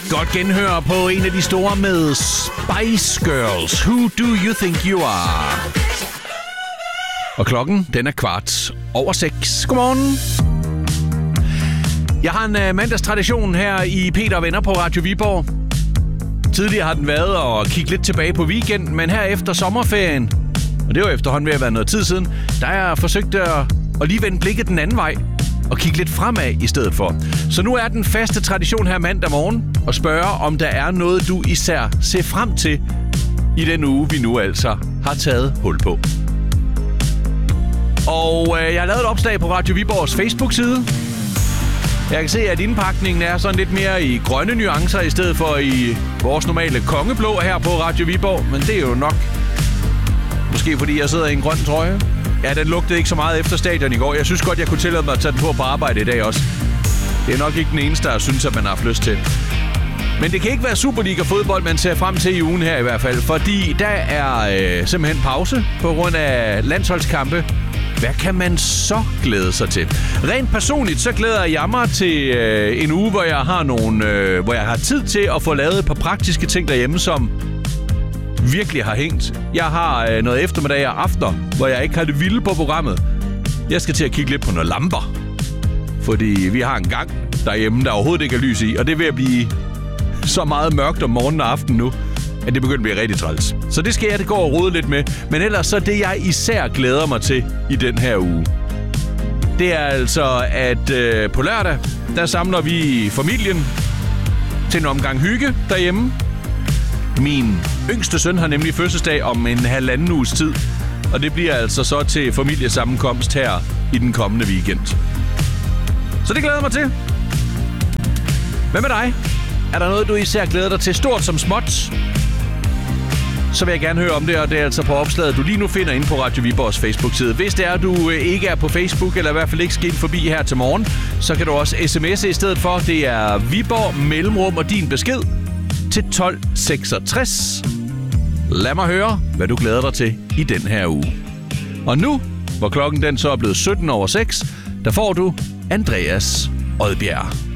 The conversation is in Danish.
Godt genhør på en af de store med Spice Girls. Who do you think you are? Og klokken, den er 6:15. Godmorgen. Jeg har en mandagstradition her i Peter og Venner på Radio Viborg. Tidligere har den været at kigge lidt tilbage på weekenden, men her efter sommerferien, og det var efterhånden ved at være noget tid siden, der har jeg forsøgt at lige vende blikket den anden vej og kigge lidt fremad i stedet for. Så nu er den faste tradition her mandag morgen at spørge, om der er noget, du især ser frem til i den uge, vi nu altså har taget hul på. Og jeg har lavet et opslag på Radio Viborgs Facebook-side. Jeg kan se, at indpakningen er sådan lidt mere i grønne nuancer, i stedet for i vores normale kongeblå her på Radio Viborg. Men det er jo nok måske fordi jeg sidder i en grøn trøje. Ja, den lugtede ikke så meget efter stadion i går. Jeg synes godt, jeg kunne tillade mig at tage den på arbejde i dag også. Det er nok ikke den eneste, der synes, at man har haft lyst til. Men det kan ikke være Superliga-fodbold, man ser frem til i ugen her i hvert fald. Fordi der er simpelthen pause på grund af landsholdskampe. Hvad kan man så glæde sig til? Rent personligt, så glæder jeg mig til en uge, hvor jeg har tid til at få lavet et par praktiske ting derhjemme, som virkelig har hængt. Jeg har noget eftermiddag og aftener, hvor jeg ikke har det vilde på programmet. Jeg skal til at kigge lidt på nogle lamper. Fordi vi har en gang derhjemme, der overhovedet ikke er lys i. Og det er ved at blive så meget mørkt om morgenen og aftenen nu, at det begynder at blive rigtig træls. Så det skal jeg gå og rode lidt med. Men ellers så det, jeg især glæder mig til i den her uge, det er altså, at på lørdag, der samler vi familien til en omgang hygge derhjemme. Min yngste søn har nemlig fødselsdag om en 1,5 uges tid. Og det bliver altså så til familiesammenkomst her i den kommende weekend. Så det glæder jeg mig til. Hvad med dig? Er der noget, du især glæder dig til, stort som småt? Så vil jeg gerne høre om det, og det er altså på opslaget, du lige nu finder inde på Radio Viborgs Facebook-side. Hvis det er, at du ikke er på Facebook, eller i hvert fald ikke skal ind forbi her til morgen, så kan du også sms'e i stedet for. Det er Viborg mellemrum og din besked til 1266. Lad mig høre, hvad du glæder dig til i den her uge. Og nu, hvor klokken den så er blevet 17:06, der får du Andreas Odbjerg.